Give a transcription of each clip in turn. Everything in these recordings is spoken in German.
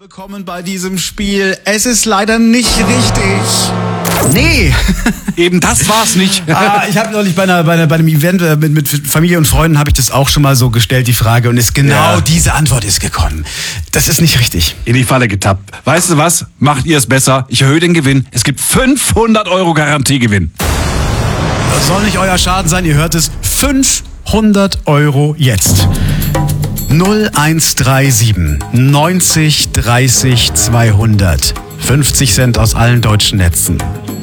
Bekommen bei diesem Spiel. Es ist leider nicht richtig. Nee. Eben das war's nicht. Ich habe neulich bei einem Event mit Familie und Freunden habe ich das auch schon mal so gestellt, die Frage. Und diese Antwort ist gekommen. Das ist nicht richtig. In die Falle getappt. Weißt du was? Macht ihr es besser. Ich erhöhe den Gewinn. Es gibt 500 € Garantiegewinn. Das soll nicht euer Schaden sein. Ihr hört es. 500 € jetzt. 0137 90 30 200. 50 Cent aus allen deutschen Netzen.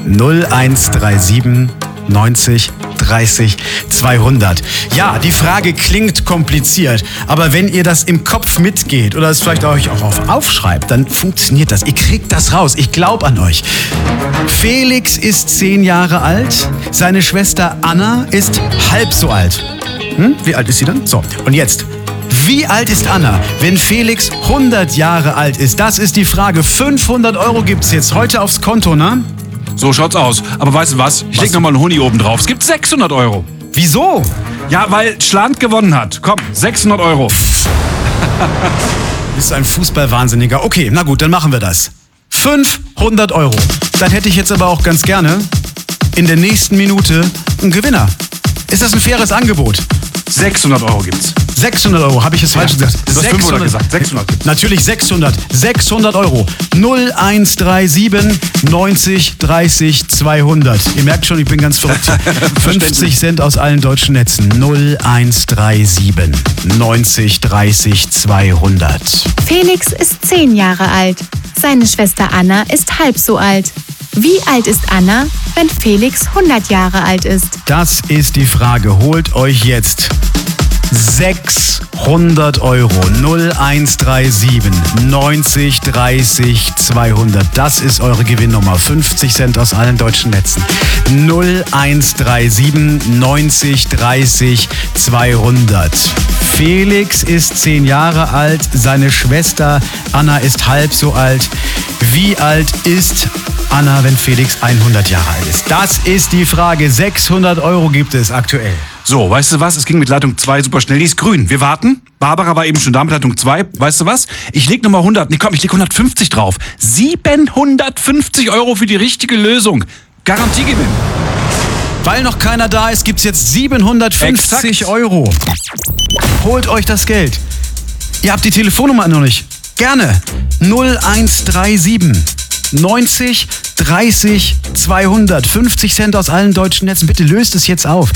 0137 90 30 200. Ja, die Frage klingt kompliziert, aber wenn ihr das im Kopf mitgeht oder es vielleicht euch auch aufschreibt, dann funktioniert das. Ihr kriegt das raus. Ich glaube an euch. Felix ist 10 Jahre alt. Seine Schwester Anna ist halb so alt. Wie alt ist sie dann? So, und jetzt. Wie alt ist Anna, wenn Felix 100 Jahre alt ist? Das ist die Frage. 500 € gibt's jetzt heute aufs Konto, ne? So schaut's aus. Aber weißt du was? Ich leg nochmal einen Huni oben drauf. Es gibt 600 €. Wieso? Ja, weil Schland gewonnen hat. Komm, 600 €. Du bist ein Fußballwahnsinniger. Okay, na gut, dann machen wir das. 500 €. Dann hätte ich jetzt aber auch ganz gerne in der nächsten Minute einen Gewinner. Ist das ein faires Angebot? 600 € gibt's. 600 €, habe ich es falsch gesagt? Du hast 500 gesagt, 600 gibt's. Natürlich 600. 600 €. 0137 90 30 200. Ihr merkt schon, ich bin ganz verrückt. 50 Cent aus allen deutschen Netzen. 0137 90 30 200. Felix ist 10 Jahre alt. Seine Schwester Anna ist halb so alt. Wie alt ist Anna, wenn Felix 100 Jahre alt ist? Das ist die Frage. Holt euch jetzt 600 €. 0137 90 30 200. Das ist eure Gewinnnummer. 50 Cent aus allen deutschen Netzen. 0137 90 30 200. Felix ist 10 Jahre alt. Seine Schwester Anna ist halb so alt. Wie alt ist Anna, wenn Felix 100 Jahre alt ist? Das ist die Frage. 600 € gibt es aktuell. So, weißt du was? Es ging mit Leitung 2 super schnell. Die ist grün. Wir warten. Barbara war eben schon da mit Leitung 2. Weißt du was? Ich leg nochmal 100. Nee, komm, ich leg 150 drauf. 750 € für die richtige Lösung. Garantiegewinn. Weil noch keiner da ist, gibt's jetzt 750 €. Holt euch das Geld. Ihr habt die Telefonnummer noch nicht. Gerne. 0137 90 30 200. 50 Cent aus allen deutschen Netzen. Bitte löst es jetzt auf.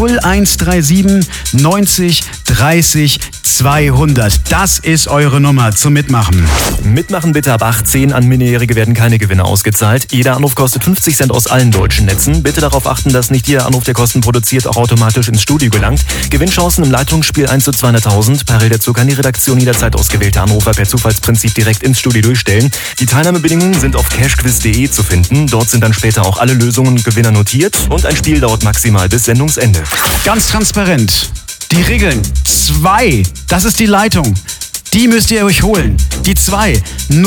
0137 90 30 200. Das ist eure Nummer zum Mitmachen. Mitmachen bitte ab 18. An Minderjährige werden keine Gewinne ausgezahlt. Jeder Anruf kostet 50 Cent aus allen deutschen Netzen. Bitte darauf achten, dass nicht jeder Anruf, der Kosten produziert, auch automatisch ins Studio gelangt. Gewinnchancen im Leitungsspiel 1 zu 200.000. Parallel dazu kann die Redaktion jederzeit ausgewählte Anrufer per Zufallsprinzip direkt ins Studio durchstellen. Die Teilnahmebedingungen sind auf cashquiz.de zu finden. Dort sind dann später auch alle Lösungen und Gewinner notiert. Und ein Spiel dauert maximal bis Sendungsende. Ganz transparent. Die Regeln. 2. Das ist die Leitung. Die müsst ihr euch holen. Die 2.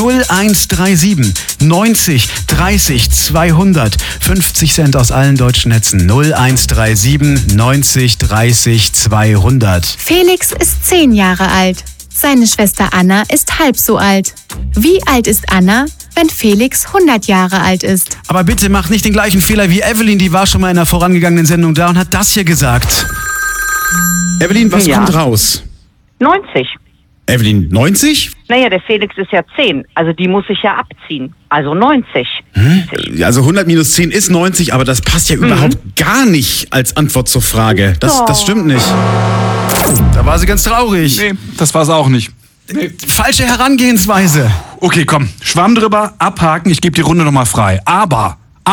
0137 90 30 200. 50 Cent aus allen deutschen Netzen. 0137 90 30 200. Felix ist 10 Jahre alt. Seine Schwester Anna ist halb so alt. Wie alt ist Anna, wenn Felix 100 Jahre alt ist? Aber bitte macht nicht den gleichen Fehler wie Evelyn. Die war schon mal in einer vorangegangenen Sendung da und hat das hier gesagt. Evelyn, was kommt raus? 90. Evelyn, 90? Naja, der Felix ist ja 10, also die muss ich ja abziehen. Also 90. Also 100 minus 10 ist 90, aber das passt ja überhaupt gar nicht als Antwort zur Frage. Das stimmt nicht. Da war sie ganz traurig. Nee, das war's auch nicht. Falsche Herangehensweise. Okay, komm. Schwamm drüber, abhaken. Ich gebe die Runde nochmal frei. Aber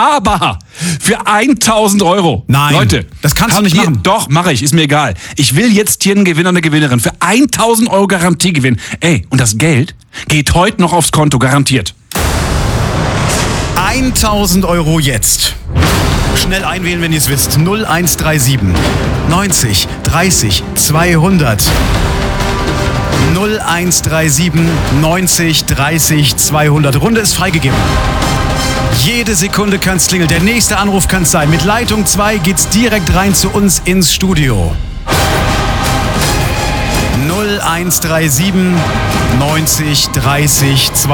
für 1.000 €. Nein, Leute, das kannst du nicht machen. Doch, mache ich, ist mir egal. Ich will jetzt hier einen Gewinner, eine Gewinnerin. Für 1.000 € Garantiegewinn. Ey, und das Geld geht heute noch aufs Konto, garantiert. 1.000 € jetzt. Schnell einwählen, wenn ihr es wisst. 0137 90 30 200. 0137 90 30 200. Runde ist freigegeben. Jede Sekunde kann's klingeln. Der nächste Anruf kann's sein. Mit Leitung 2 geht's direkt rein zu uns ins Studio. 0137 90 30 200.